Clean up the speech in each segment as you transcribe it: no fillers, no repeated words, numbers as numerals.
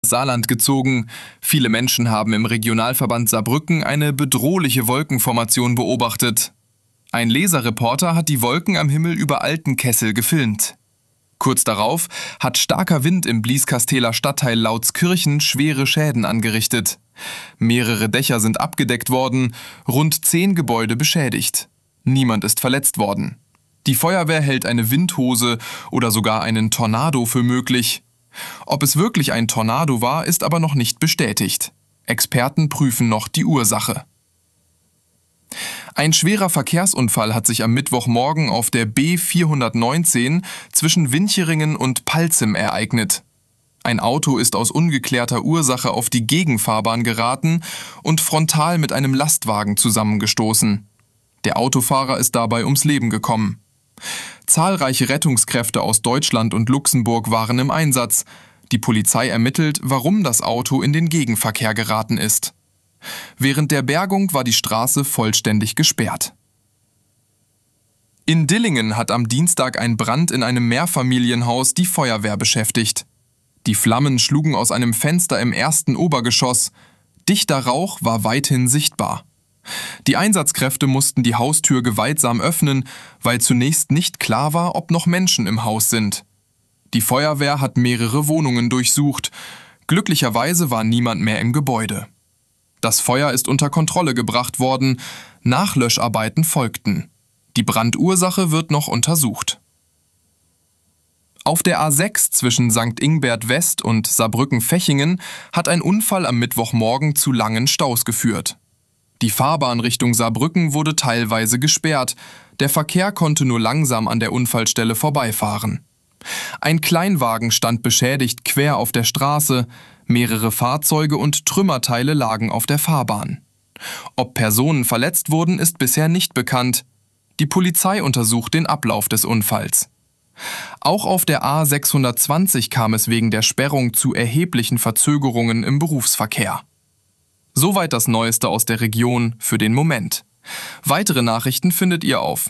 Saarland gezogen. Viele Menschen haben im Regionalverband Saarbrücken eine bedrohliche Wolkenformation beobachtet. Ein Leserreporter hat die Wolken am Himmel über Altenkessel gefilmt. Kurz darauf hat starker Wind im Blieskastheler Stadtteil Lautskirchen schwere Schäden angerichtet. Mehrere Dächer sind abgedeckt worden, rund 10 Gebäude beschädigt. Niemand ist verletzt worden. Die Feuerwehr hält eine Windhose oder sogar einen Tornado für möglich. Ob es wirklich ein Tornado war, ist aber noch nicht bestätigt. Experten prüfen noch die Ursache. Ein schwerer Verkehrsunfall hat sich am Mittwochmorgen auf der B419 zwischen Wincheringen und Palzim ereignet. Ein Auto ist aus ungeklärter Ursache auf die Gegenfahrbahn geraten und frontal mit einem Lastwagen zusammengestoßen. Der Autofahrer ist dabei ums Leben gekommen. Zahlreiche Rettungskräfte aus Deutschland und Luxemburg waren im Einsatz. Die Polizei ermittelt, warum das Auto in den Gegenverkehr geraten ist. Während der Bergung war die Straße vollständig gesperrt. In Dillingen hat am Dienstag ein Brand in einem Mehrfamilienhaus die Feuerwehr beschäftigt. Die Flammen schlugen aus einem Fenster im ersten Obergeschoss. Dichter Rauch war weithin sichtbar. Die Einsatzkräfte mussten die Haustür gewaltsam öffnen, weil zunächst nicht klar war, ob noch Menschen im Haus sind. Die Feuerwehr hat mehrere Wohnungen durchsucht. Glücklicherweise war niemand mehr im Gebäude. Das Feuer ist unter Kontrolle gebracht worden. Nachlöscharbeiten folgten. Die Brandursache wird noch untersucht. Auf der A6 zwischen St. Ingbert West und Saarbrücken-Fechingen hat ein Unfall am Mittwochmorgen zu langen Staus geführt. Die Fahrbahn Richtung Saarbrücken wurde teilweise gesperrt. Der Verkehr konnte nur langsam an der Unfallstelle vorbeifahren. Ein Kleinwagen stand beschädigt quer auf der Straße. Mehrere Fahrzeuge und Trümmerteile lagen auf der Fahrbahn. Ob Personen verletzt wurden, ist bisher nicht bekannt. Die Polizei untersucht den Ablauf des Unfalls. Auch auf der A620 kam es wegen der Sperrung zu erheblichen Verzögerungen im Berufsverkehr. Soweit das Neueste aus der Region für den Moment. Weitere Nachrichten findet ihr auf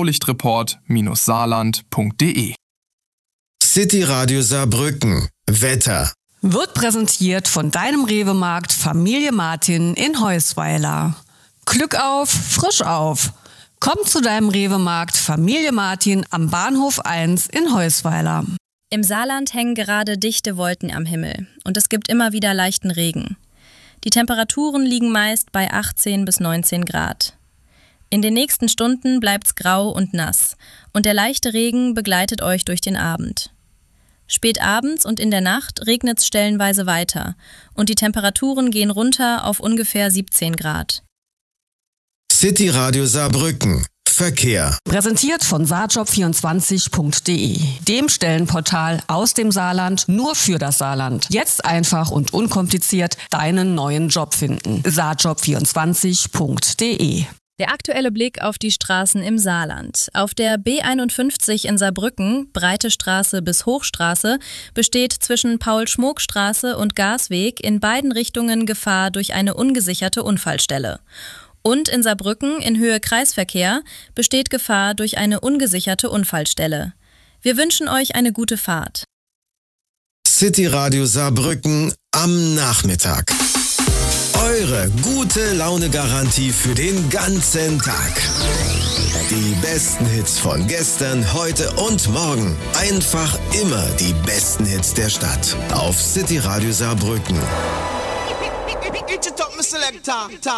blaulichtreport-saarland.de. City Radio Saarbrücken. Wetter. Wird präsentiert von deinem Rewe-Markt Familie Martin in Heusweiler. Glück auf, frisch auf. Komm zu deinem Rewe-Markt Familie Martin am Bahnhof 1 in Heusweiler. Im Saarland hängen gerade dichte Wolken am Himmel und es gibt immer wieder leichten Regen. Die Temperaturen liegen meist bei 18 bis 19 Grad. In den nächsten Stunden bleibt's grau und nass und der leichte Regen begleitet euch durch den Abend. Spät abends und in der Nacht regnet's stellenweise weiter und die Temperaturen gehen runter auf ungefähr 17 Grad. City Radio Saarbrücken. Verkehr. Präsentiert von saarjob24.de, dem Stellenportal aus dem Saarland nur für das Saarland. Jetzt einfach und unkompliziert deinen neuen Job finden. saarjob24.de. Der aktuelle Blick auf die Straßen im Saarland. Auf der B51 in Saarbrücken, Breite Straße bis Hochstraße, besteht zwischen Paul-Schmock-Straße und Gasweg in beiden Richtungen Gefahr durch eine ungesicherte Unfallstelle. Und in Saarbrücken in Höhe Kreisverkehr besteht Gefahr durch eine ungesicherte Unfallstelle. Wir wünschen euch eine gute Fahrt. City Radio Saarbrücken am Nachmittag. Eure gute Laune-Garantie für den ganzen Tag. Die besten Hits von gestern, heute und morgen. Einfach immer die besten Hits der Stadt. Auf City Radio Saarbrücken.